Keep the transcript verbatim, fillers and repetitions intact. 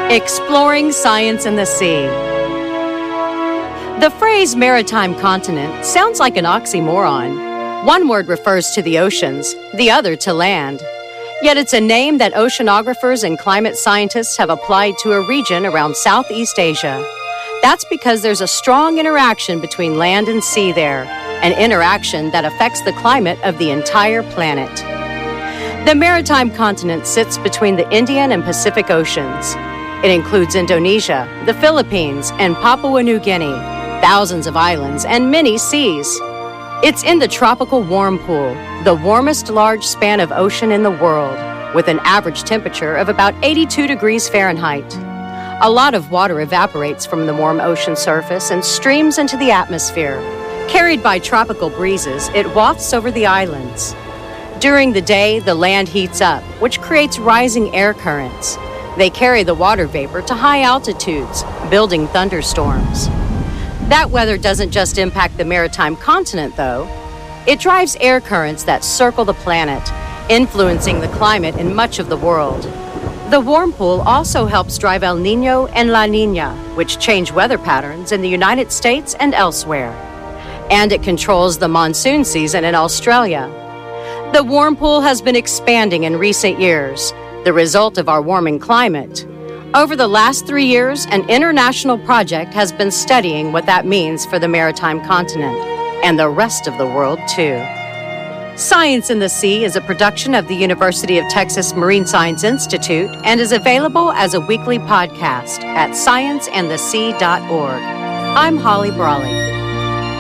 Exploring Science in the Sea. The phrase maritime continent sounds like an oxymoron. One word refers to the oceans, the other to land. Yet it's a name that oceanographers and climate scientists have applied to a region around Southeast Asia. That's because there's a strong interaction between land and sea there, an interaction that affects the climate of the entire planet. The maritime continent sits between the Indian and Pacific Oceans. It includes Indonesia, the Philippines, and Papua New Guinea, thousands of islands, and many seas. It's in the tropical warm pool, the warmest large span of ocean in the world, with an average temperature of about eighty-two degrees Fahrenheit. A lot of water evaporates from the warm ocean surface and streams into the atmosphere. Carried by tropical breezes, it wafts over the islands. During the day, the land heats up, which creates rising air currents. They carry the water vapor to high altitudes, building thunderstorms. That weather doesn't just impact the maritime continent, though. It drives air currents that circle the planet, influencing the climate in much of the world. The warm pool also helps drive El Niño and La Niña, which change weather patterns in the United States and elsewhere. And it controls the monsoon season in Australia. The warm pool has been expanding in recent years, the result of our warming climate. Over the last three years, an international project has been studying what that means for the maritime continent, and the rest of the world, too. Science in the Sea is a production of the University of Texas Marine Science Institute and is available as a weekly podcast at science and the sea dot org. I'm Holly Brawley.